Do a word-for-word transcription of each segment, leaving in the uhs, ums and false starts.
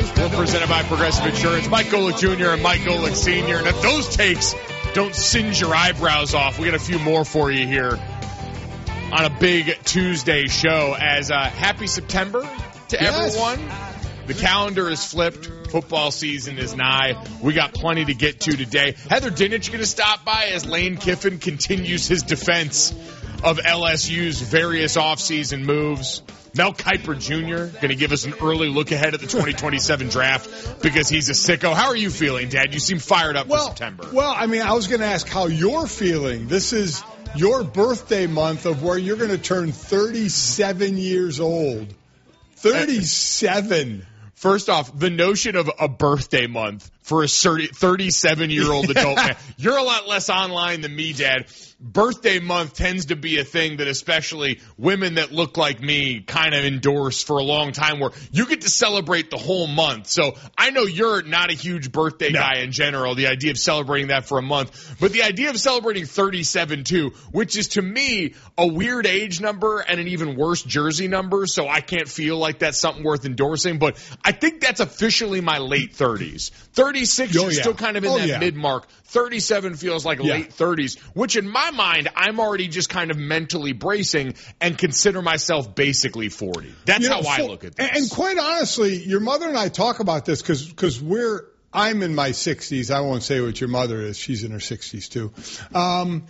We're presented by Progressive Insurance. Mike Golick Junior and Mike Golick Senior And if those takes don't singe your eyebrows off, we got a few more for you here on a big Tuesday show. As uh, happy September to yes. everyone. The calendar is flipped. Football season is nigh. We got plenty to get to today. Heather Dinich going to stop by as Lane Kiffin continues his defense of L S U's various offseason moves. Mel Kiper Junior going to give us an early look ahead at the twenty twenty-seven draft because he's a sicko. How are you feeling, Dad? You seem fired up well, for September. Well, I mean, I was going to ask how you're feeling. This is your birthday month of where you're going to turn thirty-seven years old. thirty-seven. First off, the notion of a birthday month for a thirty-seven-year-old adult man. You're a lot less online than me, Dad. Birthday month tends to be a thing that especially women that look like me kind of endorse for a long time, where you get to celebrate the whole month. So I know you're not a huge birthday no. guy in general, the idea of celebrating that for a month. But the idea of celebrating thirty-seven too, which is to me a weird age number and an even worse jersey number, so I can't feel like that's something worth endorsing. But I think that's officially my late thirties. thirty-six, oh, you're yeah. still kind of in oh, that yeah. mid-mark. thirty-seven feels like yeah. late thirties, which in my mind, I'm already just kind of mentally bracing and consider myself basically forty. That's you know, how I for, look at this. And, and quite honestly, your mother and I talk about this because because we're I'm in my sixties. I won't say what your mother is. She's in her sixties too. Um,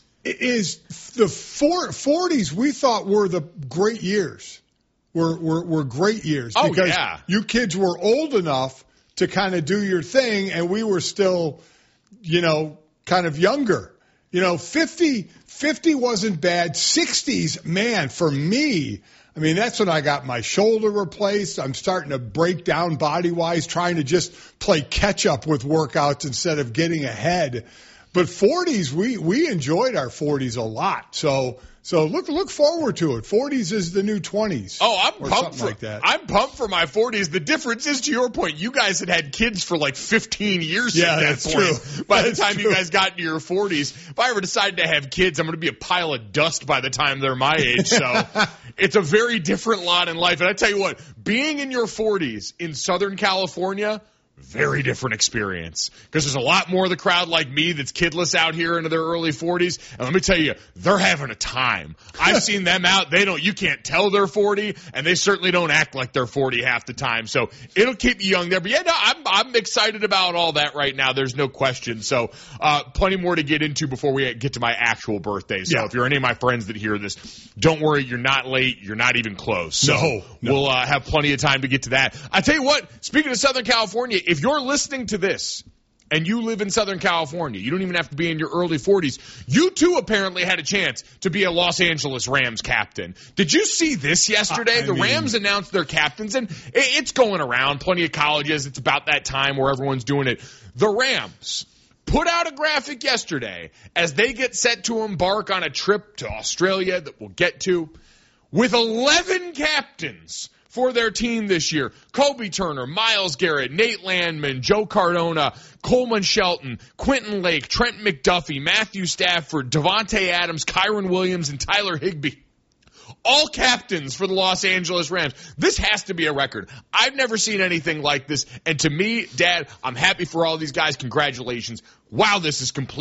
is the four, forties we thought were the great years. Were were, were great years oh, because yeah. you kids were old enough to kind of do your thing, and we were still, you know, kind of younger. You know, fifty, fifty wasn't bad. sixties, man, for me, I mean, that's when I got my shoulder replaced. I'm starting to break down body-wise, trying to just play catch-up with workouts instead of getting ahead. But forties, we, we enjoyed our forties a lot. So so look look forward to it. forties is the new twenties. Oh, I'm pumped for like that. I'm pumped for my forties. The difference is, to your point, you guys had had kids for like fifteen years yeah, at that that's point. True. By that's the time true. you guys got into your forties, if I ever decided to have kids, I'm going to be a pile of dust by the time they're my age. So it's a very different lot in life. And I tell you what, being in your forties in Southern California, very different experience, because there's a lot more of the crowd like me that's kidless out here into their early forties. And let me tell you, they're having a time. I've seen them out. They don't, you can't tell they're forty, and they certainly don't act like they're forty half the time. So it'll keep you young there. But yeah, no, I'm, I'm excited about all that right now. There's no question. So, uh, plenty more to get into before we get to my actual birthday. So yeah. if you're any of my friends that hear this, don't worry, you're not late. You're not even close. So no, no. we'll, uh, have plenty of time to get to that. I tell you what, speaking of Southern California, if you're listening to this and you live in Southern California, you don't even have to be in your early forties. You too apparently had a chance to be a Los Angeles Rams captain. Did you see this yesterday? Uh, the mean, Rams announced their captains, and it's going around. Plenty of colleges. It's about that time where everyone's doing it. The Rams put out a graphic yesterday as they get set to embark on a trip to Australia that we'll get to, with eleven captains for their team this year. Kobe Turner, Myles Garrett, Nate Landman, Joe Cardona, Coleman Shelton, Quentin Lake, Trent McDuffie, Matthew Stafford, Devontae Adams, Kyron Williams, and Tyler Higbee. All captains for the Los Angeles Rams. This has to be a record. I've never seen anything like this. And to me, Dad, I'm happy for all these guys. Congratulations. Wow, this is complete.